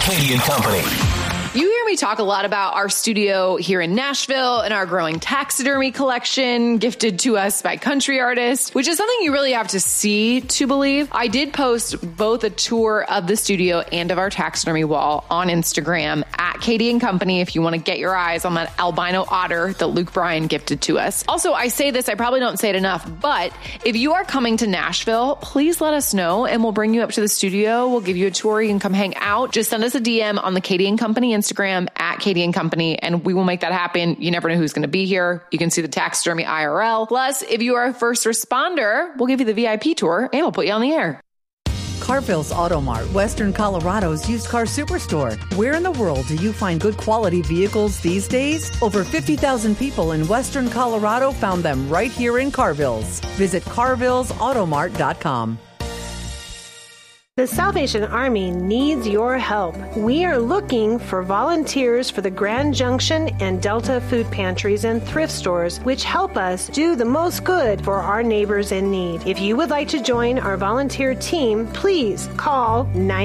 Katie and Company. You hear me talk a lot about our studio here in Nashville and our growing taxidermy collection gifted to us by country artists, which is something you really have to see to believe. I did post both a tour of the studio and of our taxidermy wall on Instagram at Katie and Company if you want to get your eyes on that albino otter that Luke Bryan gifted to us. Also, I say this, I probably don't say it enough, but if you are coming to Nashville, please let us know and we'll bring you up to the studio. We'll give you a tour. You can come hang out. Just send us a DM on the Katie and Company Instagram at Katie and Company, and we will make that happen. You never know who's going to be here. You can see the taxidermy IRL. Plus, if you are a first responder, we'll give you the VIP tour and we'll put you on the air. Carville's Auto Mart, Western Colorado's used car superstore. Where in the world do you find good quality vehicles these days? Over 50,000 people in Western Colorado found them right here in Carville's. Visit carvillesautomart.com. The Salvation Army needs your help. We are looking for volunteers for the Grand Junction and Delta food pantries and thrift stores, which help us do the most good for our neighbors in need. If you would like to join our volunteer team, please call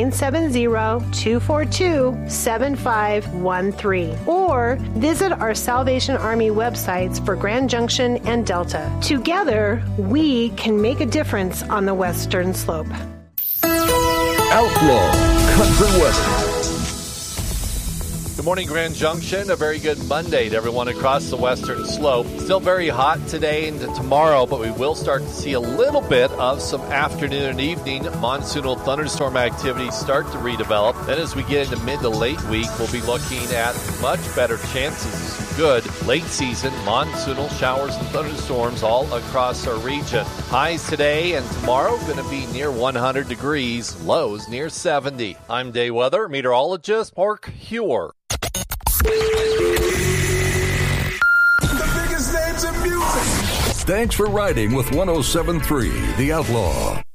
970-242-7513 or visit our Salvation Army websites for Grand Junction and Delta. Together, we can make a difference on the Western Slope. Outlaw Country Western. Good morning, Grand Junction. A very good Monday to everyone across the Western Slope. Still very hot today and tomorrow, but we will start to see a little bit of some afternoon and evening monsoonal thunderstorm activity start to redevelop. Then as we get into mid to late week, we'll be looking at much better chances of some good late season monsoonal showers and thunderstorms all across our region. Highs today and tomorrow going to be near 100 degrees, lows near 70. I'm day weather meteorologist Mark Hewer. The biggest names in music. Thanks for riding with 107.3 The Outlaw.